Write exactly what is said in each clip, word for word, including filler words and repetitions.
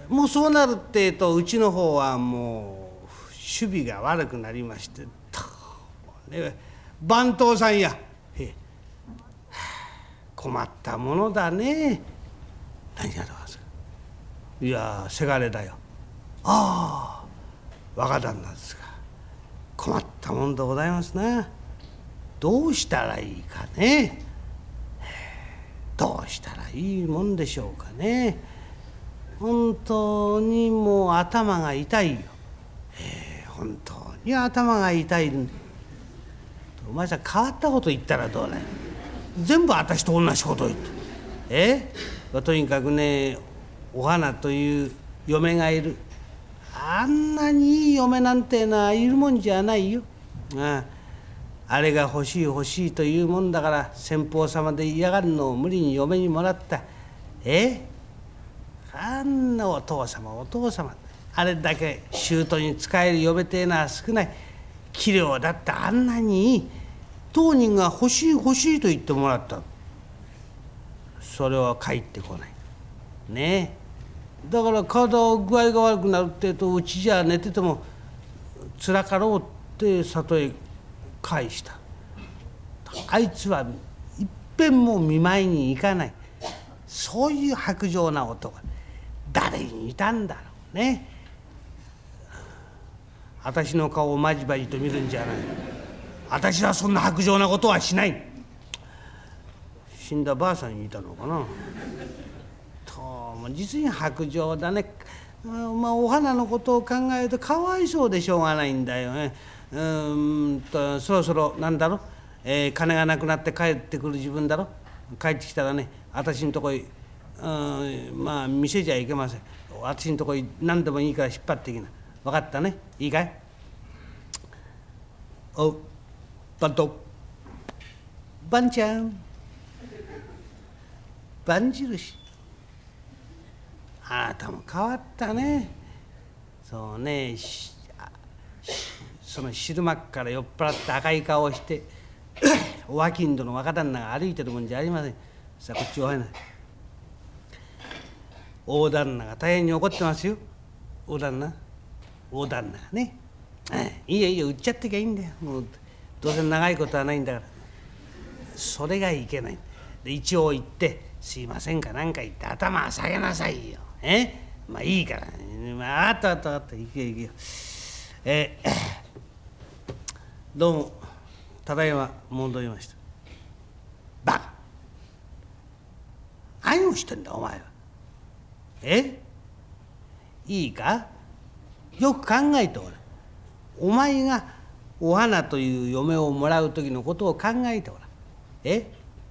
もうそうなるってえとうちの方はもう守備が悪くなりましてと、ね、番頭さんや、へ困ったものだね。何があるんですか。いやせがれだよ。ああ若旦那ですか。困ったもんでございますな。どうしたらいいかね。どうしたらいいもんでしょうかね。本当にもう頭が痛いよ。えー、本当に頭が痛い。お前さん変わったこと言ったらどうだよ。全部私と同じこと言って。えー、とにかくねお花という嫁がいる。あんなにいい嫁なんてのはいるもんじゃないよ。ああ、あれが欲しい欲しいというもんだから先方様で嫌がるのを無理に嫁にもらった。えあんなお父様お父様あれだけ姑に仕える嫁っていうのは少ない。器量だってあんなにいい。当人が欲しい欲しいと言ってもらった。それは返ってこないねえ。だから体具合が悪くなるってえとうちじゃ寝ててもつらかろうって里へ返した。あいつはいっぺんも見舞いに行かない。そういう薄情な男誰にいたんだろうね。私の顔をまじまじと見るんじゃない。私はそんな薄情なことはしない。死んだばあさんにいたのかな。実に薄情だね。まあお花のことを考えるとかわいそうでしょうがないんだよね。うーんとそろそろなんだろ、えー、金がなくなって帰ってくる自分だろ。帰ってきたらね私のとこへ、うん、まあ店じゃいけません。私のとこへ何でもいいから引っ張ってきな。分かったね。いいかい。おう番頭番ちゃん番印。あなたも変わったね。そうねその汁幕から酔っ払って赤い顔をしてお商人の若旦那が歩いてるもんじゃありません。さあこっちお入りな。大旦那が大変に怒ってますよ。大旦那大旦那がね、ああいいよいいよ売っちゃってきゃいいんだよ。もうどうせ長いことはないんだから。それがいけない。で一応言ってすいませんかなんか言って頭下げなさいよ。えまあいいから、まあ、あったあったあった行くよ行くよ。えー、どうもただいま戻りました。バカ何をしてんだお前は。えいいかよく考えておれ。お前がお花という嫁をもらう時のことを考えておら。え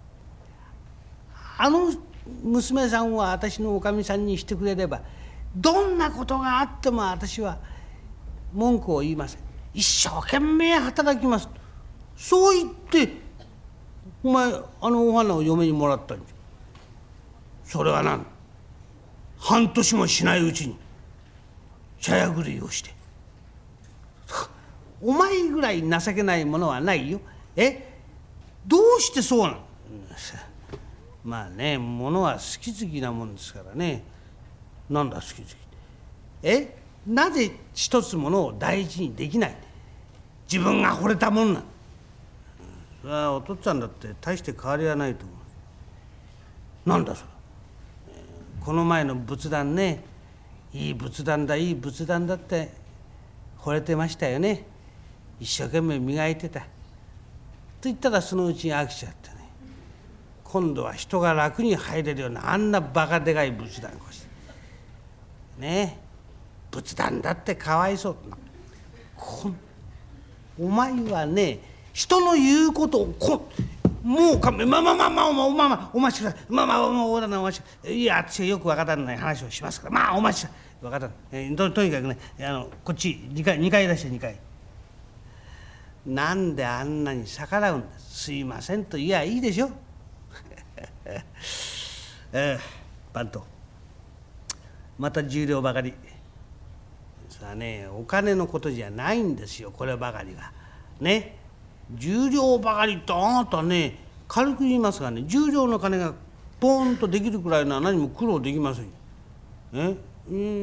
あの娘さんは私のおかみさんにしてくれればどんなことがあっても私は文句を言いません。一生懸命働きます。そう言ってお前あのお花を嫁にもらったんじゃ。それは何半年もしないうちに茶屋狂いをしてお前ぐらい情けないものはないよ。えどうしてそうなの。まあね物は好き好きなもんですからね。なんだ好き好きえなぜ一つものを大事にできない。自分が惚れたもんなん。それはお父っつぁんだって大して変わりはないと思う。なんだそれ。この前の仏壇ねいい仏壇だいい仏壇だって惚れてましたよね。一生懸命磨いてたと言ったらそのうちに飽きちゃってね今度は人が楽に入れるようなあんなバカでかい仏壇こしてねえ仏壇だってかわいそうこお前はね人の言うことをこもうかめまあまあまあまあまあまあまあお待ちください。まあまあまあおだなお待ちいや私はよくわからない話をしますからまあお待ちください。わからない、えー、と, とにかくねあのこっちにかいにかい出してにかい。なんであんなに逆らうんだ。すいませんと言やいいでしょ。えー、番頭また十両ばかりさあねお金のことじゃないんですよこればかりはね。十両ばかりってあなたね軽く言いますがね十両の金がポーンとできるくらいのは何も苦労できませんよ。えうん